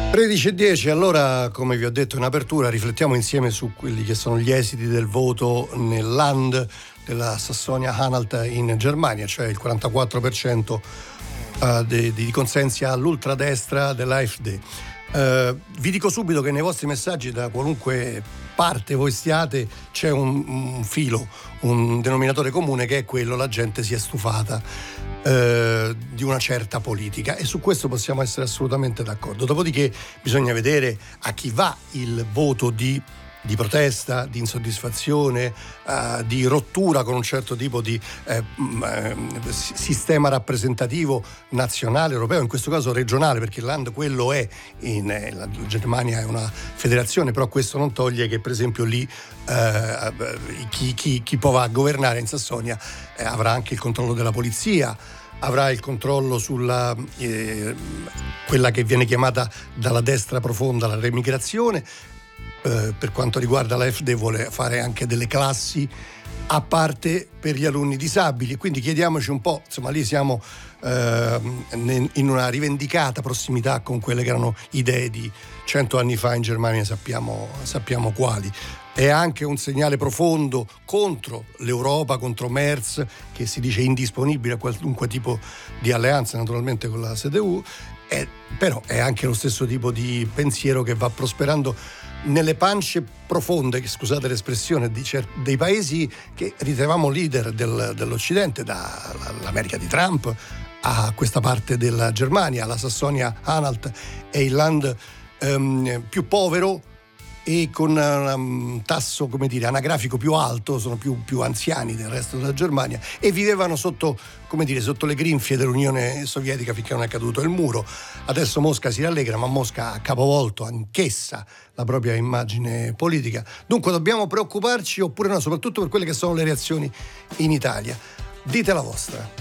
13:10, allora, come vi ho detto in apertura, riflettiamo insieme su quelli che sono gli esiti del voto nel Land della Sassonia-Anhalt in Germania, cioè il 44% di consensi all'ultradestra dell'AfD. Vi dico subito che nei vostri messaggi, da qualunque parte voi stiate, c'è un filo, un denominatore comune, che è quello: la gente si è stufata di una certa politica, e su questo possiamo essere assolutamente d'accordo. Dopodiché bisogna vedere a chi va il voto di protesta, di insoddisfazione, di rottura con un certo tipo di sistema rappresentativo nazionale, europeo, in questo caso regionale, perché il Land quello è, la Germania è una federazione, però questo non toglie che per esempio lì chi poi va a governare in Sassonia avrà anche il controllo della polizia, avrà il controllo sulla quella che viene chiamata dalla destra profonda la remigrazione. Per quanto riguarda l'AfD vuole fare anche delle classi a parte per gli alunni disabili, quindi chiediamoci un po', insomma, lì siamo in una rivendicata prossimità con quelle che erano idee di 100 anni fa in Germania, sappiamo quali. È anche un segnale profondo contro l'Europa, contro Merz, che si dice indisponibile a qualunque tipo di alleanza, naturalmente con la CDU, però è anche lo stesso tipo di pensiero che va prosperando nelle pance profonde, scusate l'espressione, dei paesi che ritenevamo leader dell'Occidente, dall'America di Trump a questa parte della Germania. La Sassonia-Anhalt è il Land più povero e con un tasso, come dire, anagrafico più alto, sono più anziani del resto della Germania, e vivevano sotto le grinfie dell'Unione Sovietica finché non è caduto il muro. Adesso Mosca si rallegra, ma Mosca ha capovolto anch'essa la propria immagine politica. Dunque dobbiamo preoccuparci oppure no, soprattutto per quelle che sono le reazioni in Italia. Dite la vostra.